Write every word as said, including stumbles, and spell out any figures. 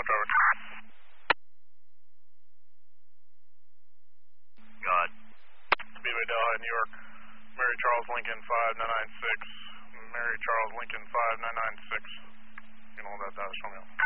Romeo, traffic. God. Speedway Delhi, New York. Mary Charles Lincoln five nine nine six. Mary Charles Lincoln five nine nine six. You know that, that's Romeo.